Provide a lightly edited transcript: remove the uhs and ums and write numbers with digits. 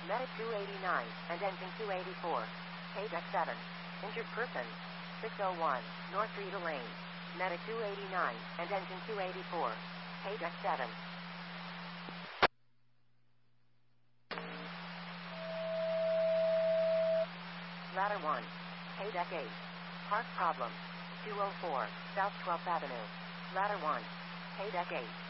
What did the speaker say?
Medic 289 and engine 284. Page X7. Injured person. 601, North Rita Lane. Medic 289 and engine 284. Page X7. Ladder 1. Page X8. Park problem. 204, South 12th Avenue. Ladder 1. Page X8.